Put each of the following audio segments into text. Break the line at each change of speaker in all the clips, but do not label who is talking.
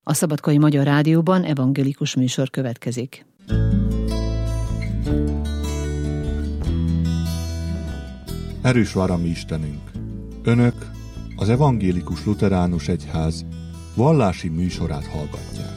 A Szabadkai Magyar Rádióban evangélikus műsor következik.
Erős vár a mi Istenünk! Önök az Evangélikus Lutheránus Egyház vallási műsorát hallgatják.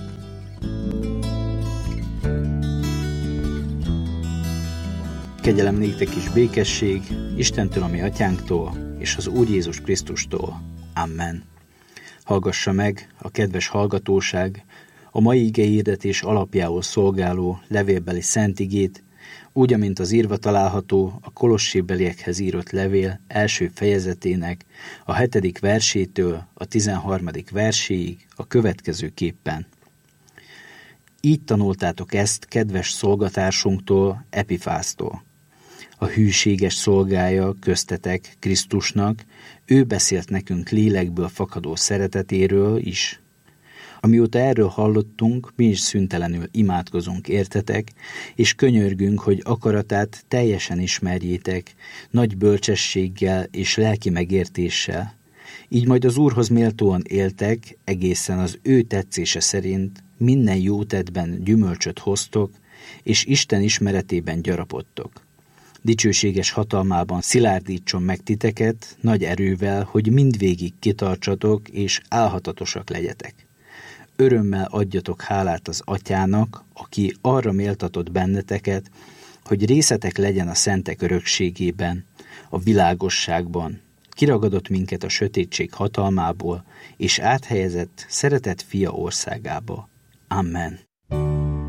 Kegyelem néktek is békesség, Istentől, a mi atyánktól, és az Úr Jézus Krisztustól. Amen. Hallgassa meg a kedves hallgatóság a mai igehirdetés alapjául szolgáló levélbeli szent igét, úgy, amint az írva található a Kolossébeliekhez írott levél első fejezetének a 7. versétől a 13. verséig a következőképpen. Így tanultátok ezt kedves szolgatársunktól, Epifásztól. A hűséges szolgája köztetek Krisztusnak, ő beszélt nekünk lélekből fakadó szeretetéről is. Amióta erről hallottunk, mi is szüntelenül imádkozunk értetek, és könyörgünk, hogy akaratát teljesen ismerjétek, nagy bölcsességgel és lelki megértéssel. Így majd az Úrhoz méltóan éltek, egészen az ő tetszése szerint minden jó tettben gyümölcsöt hoztok, és Isten ismeretében gyarapodtok. Dicsőséges hatalmában szilárdítson meg titeket nagy erővel, hogy mindvégig kitartsatok és álhatatosak legyetek. Örömmel adjatok hálát az Atyának, aki arra méltatott benneteket, hogy részetek legyen a szentek örökségében, a világosságban. Kiragadott minket a sötétség hatalmából, és áthelyezett szeretett fia országába. Amen.